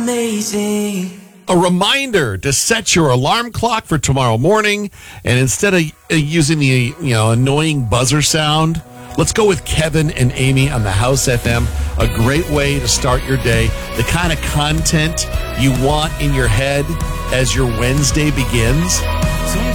Amazing. A reminder to set your alarm clock for tomorrow morning, and instead of using the annoying buzzer sound, let's go with Kevin and Amy on the House FM. A great way to start your day. The kind of content you want in your head as your Wednesday begins.